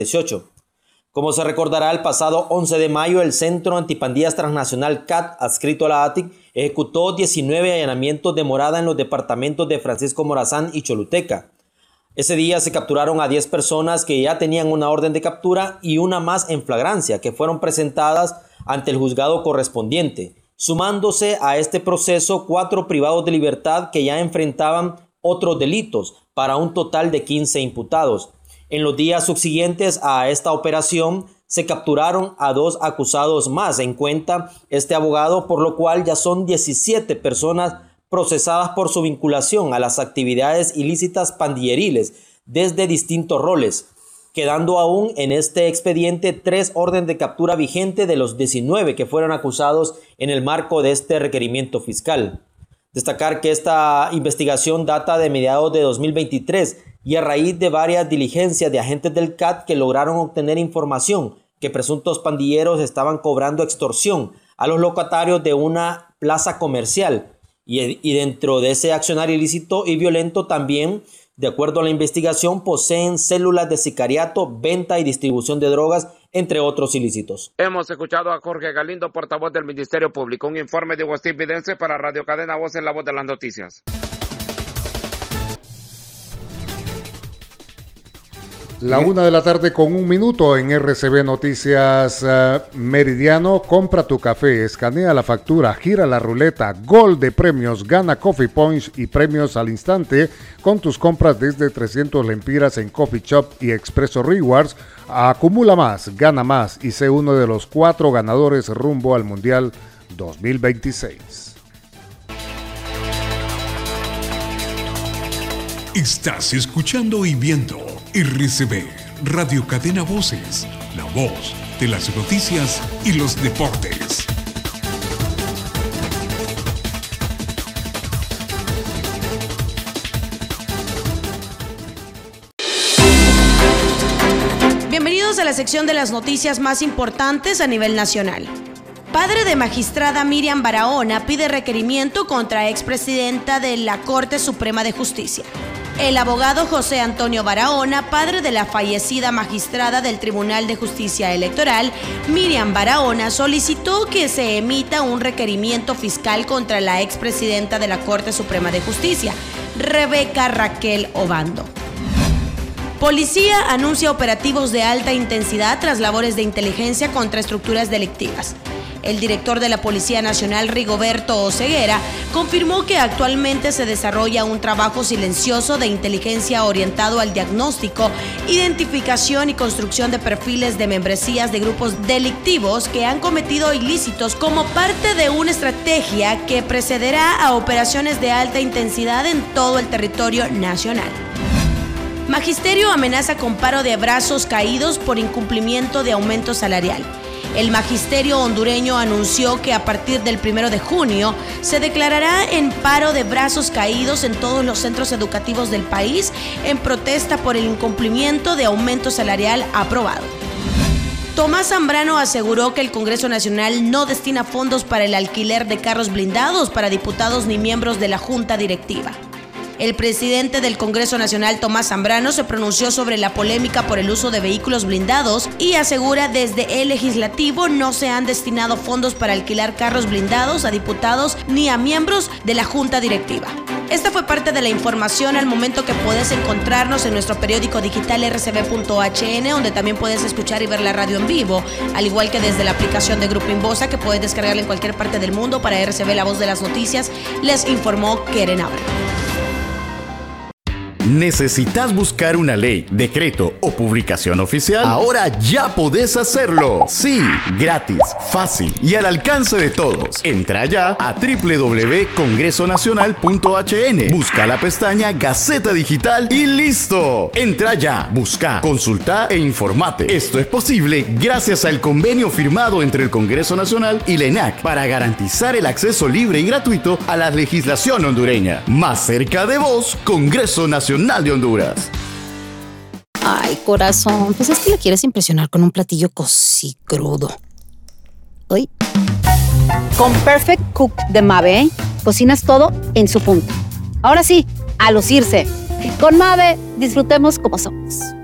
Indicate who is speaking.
Speaker 1: 18. Como se recordará, el pasado 11 de mayo, el Centro Antipandillas Transnacional CAT, adscrito a la ATIC, ejecutó 19 allanamientos de morada en los departamentos de Francisco Morazán y Choluteca. Ese día se capturaron a 10 personas que ya tenían una orden de captura y una más en flagrancia, que fueron presentadas ante el juzgado correspondiente, sumándose a este proceso 4 privados de libertad que ya enfrentaban otros delitos, para un total de 15 imputados. En los días subsiguientes a esta operación se capturaron a 2 acusados más en cuenta este abogado, por lo cual ya son 17 personas procesadas por su vinculación a las actividades ilícitas pandilleriles desde distintos roles, quedando aún en este expediente 3 órdenes de captura vigente de los 19 que fueron acusados en el marco de este requerimiento fiscal. Destacar que esta investigación data de mediados de 2023 y a raíz de varias diligencias de agentes del CAT que lograron obtener información que presuntos pandilleros estaban cobrando extorsión a los locatarios de una plaza comercial y dentro de ese accionar ilícito y violento también, de acuerdo a la investigación, poseen células de sicariato, venta y distribución de drogas, entre otros ilícitos.
Speaker 2: Hemos escuchado a Jorge Galindo, portavoz del Ministerio Público. Un informe de Agustín Vidente para Radio Cadena Voz en la Voz de las Noticias.
Speaker 3: La 1:01 en RCB Noticias Meridiano. Compra tu café, escanea la factura, gira la ruleta, gol de premios, gana Coffee Points y premios al instante con tus compras desde 300 lempiras en Coffee Shop y Expresso Rewards. Acumula más, gana más y sé uno de los 4 ganadores rumbo al Mundial 2026.
Speaker 4: Estás escuchando y viendo RCB, Radio Cadena Voces, la voz de las noticias y los deportes.
Speaker 5: Bienvenidos a la sección de las noticias más importantes a nivel nacional. Padre de magistrada Miriam Barahona pide requerimiento contra expresidenta de la Corte Suprema de Justicia. El abogado José Antonio Barahona, padre de la fallecida magistrada del Tribunal de Justicia Electoral, Miriam Barahona, solicitó que se emita un requerimiento fiscal contra la expresidenta de la Corte Suprema de Justicia, Rebeca Raquel Obando. Policía anuncia operativos de alta intensidad tras labores de inteligencia contra estructuras delictivas. El director de la Policía Nacional, Rigoberto Oseguera, confirmó que actualmente se desarrolla un trabajo silencioso de inteligencia orientado al diagnóstico, identificación y construcción de perfiles de membresías de grupos delictivos que han cometido ilícitos como parte de una estrategia que precederá a operaciones de alta intensidad en todo el territorio nacional. Magisterio amenaza con paro de brazos caídos por incumplimiento de aumento salarial. El magisterio hondureño anunció que a partir del 1 de junio se declarará en paro de brazos caídos en todos los centros educativos del país en protesta por el incumplimiento de aumento salarial aprobado. Tomás Zambrano aseguró que el Congreso Nacional no destina fondos para el alquiler de carros blindados para diputados ni miembros de la Junta Directiva. El presidente del Congreso Nacional, Tomás Zambrano, se pronunció sobre la polémica por el uso de vehículos blindados y asegura desde el legislativo no se han destinado fondos para alquilar carros blindados a diputados ni a miembros de la Junta Directiva. Esta fue parte de la información al momento que puedes encontrarnos en nuestro periódico digital rcb.hn, donde también puedes escuchar y ver la radio en vivo, al igual que desde la aplicación de Grupo Inbosa, que puedes descargarla en cualquier parte del mundo. Para RCB, la voz de las noticias, les informó Keren Abra.
Speaker 6: ¿Necesitas buscar una ley, decreto o publicación oficial? Ahora ya podés hacerlo. Sí, gratis, fácil y al alcance de todos. Entra ya a www.congresonacional.hn. Busca la pestaña Gaceta Digital y ¡listo! Entra ya, busca, consulta e informate. Esto es posible gracias al convenio firmado entre el Congreso Nacional y la ENAC para garantizar el acceso libre y gratuito a la legislación hondureña. Más cerca de vos, Congreso Nacional de Honduras.
Speaker 7: Ay, corazón, pues es que le quieres impresionar con un platillo cosí crudo. Uy. Con Perfect Cook de Mave, cocinas todo en su punto. Ahora sí, a lucirse. Con Mave, disfrutemos como somos.